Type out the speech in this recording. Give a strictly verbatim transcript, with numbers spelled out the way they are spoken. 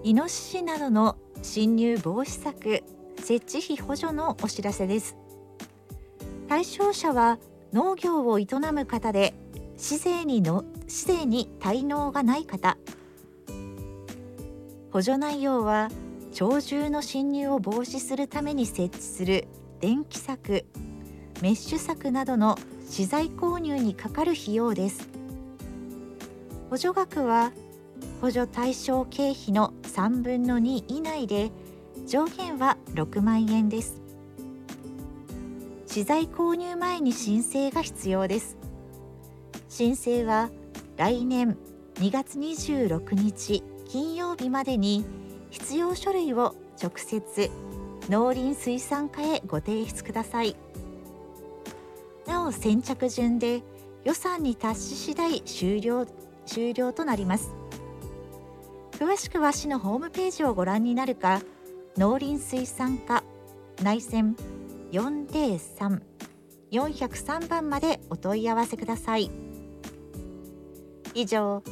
イノシシなどの侵入防止策設置費補助のお知らせです。対象者は農業を営む方で市税にの市税に滞納がない方。補助内容は鳥獣の侵入を防止するために設置する電気柵、メッシュ柵などの資材購入にかかる費用です。補助額は補助対象経費のさんぶんのに以内で、上限はろくまんえんです。資材購入前に申請が必要です。申請は来年にがつにじゅうろくにち金曜日までに必要書類を直接農林水産課へご提出ください。なお先着順で予算に達し次第終了終了となります。詳しくは市のホームページをご覧になるか、農林水産課内線 よんぜろさん よんぜろさんばんまでお問い合わせください。以上